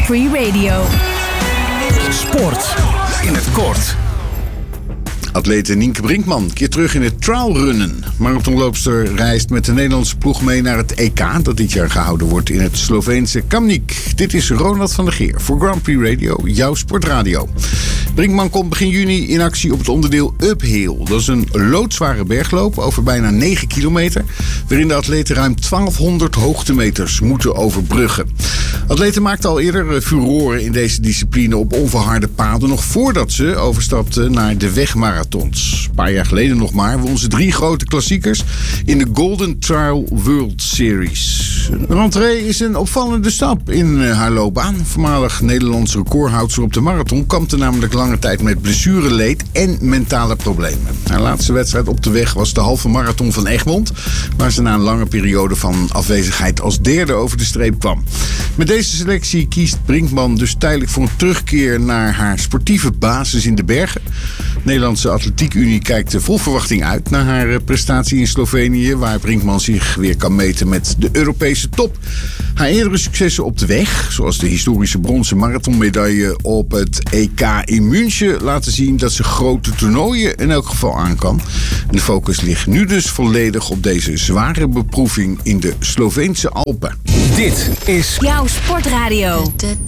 Prix Radio. Sport in het kort. Atlete Nienke Brinkman keert terug in het trialrunnen. Marathonloopster reist met de Nederlandse ploeg mee naar het EK... dat dit jaar gehouden wordt in het Sloveense Kamnik. Dit is Ronald van der Geer voor Grand Prix Radio, jouw sportradio. Brinkman komt begin juni in actie op het onderdeel Uphill. Dat is een loodzware bergloop over bijna 9 kilometer... waarin de atleten ruim 1200 hoogtemeters moeten overbruggen. Atleten maakten al eerder furoren in deze discipline op onverharde paden... nog voordat ze overstapten naar de wegmarathons. Een paar jaar geleden nog maar won ze 3 grote klassiekers in de Golden Trail World Series. Een rentree is een opvallende stap in haar loopbaan. Voormalig Nederlands recordhoudster op de marathon kampte namelijk lange tijd met blessureleed en mentale problemen. Haar laatste wedstrijd op de weg was de halve marathon van Egmond, waar ze na een lange periode van afwezigheid als derde over de streep kwam. Met deze selectie kiest Brinkman dus tijdelijk voor een terugkeer naar haar sportieve basis in de bergen. De Nederlandse Atletiek Unie kijkt vol verwachting uit naar haar prestatie in Slovenië, waar Brinkman zich weer kan meten met de Europese top. Haar eerdere successen op de weg, zoals de historische bronzen marathonmedaille op het EK in München, laten zien dat ze grote toernooien in elk geval aan kan. De focus ligt nu dus volledig op deze zware beproeving in de Sloveense Alpen. Dit is Jouw sportradio.